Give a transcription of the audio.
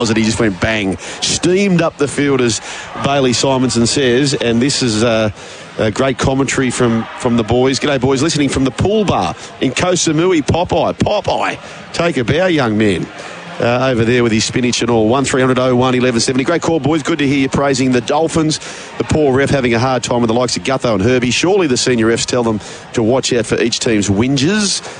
that he just went bang, steamed up the field, as Bailey Simonson says. And this is a great commentary from the boys. G'day, boys, listening from the pool bar in Koh Samui. Popeye, take a bow, young man. Over there with his spinach and all. 1300 01 1170. Great call, boys. Good to hear you praising the Dolphins. The poor ref having a hard time with the likes of Gutho and Herbie. Surely the senior refs tell them to watch out for each team's whinges.